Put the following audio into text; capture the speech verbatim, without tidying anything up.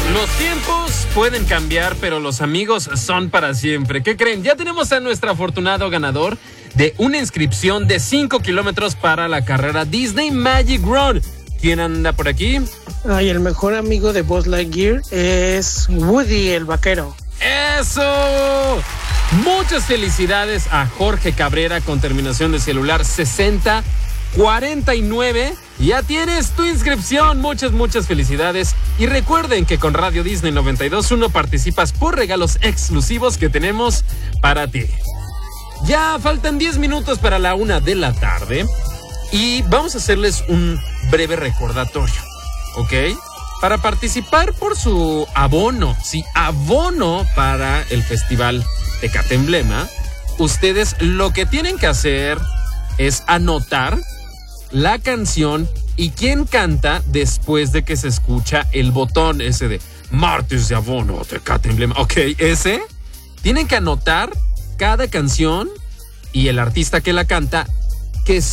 Los tiempos pueden cambiar, pero los amigos son para siempre. ¿Qué creen? Ya tenemos a nuestro afortunado ganador de una inscripción de cinco kilómetros para la carrera Disney Magic Run. ¿Quién anda por aquí? Ay, el mejor amigo de Buzz Lightyear es Woody, el vaquero. ¡Eso! Muchas felicidades a Jorge Cabrera con terminación de celular sesenta cuarenta y nueve. Ya tienes tu inscripción. Muchas, muchas felicidades. Y recuerden que con Radio Disney noventa y dos punto uno participas por regalos exclusivos que tenemos para ti. Ya faltan diez minutos para la una de la tarde. Y vamos a hacerles un breve recordatorio, ¿ok? Para participar por su abono, sí, abono para el Festival Tecate Emblema, ustedes lo que tienen que hacer es anotar la canción y quién canta después de que se escucha el botón ese de Martes de Abono, Tecate Emblema. Ok, ese. Tienen que anotar cada canción y el artista que la canta que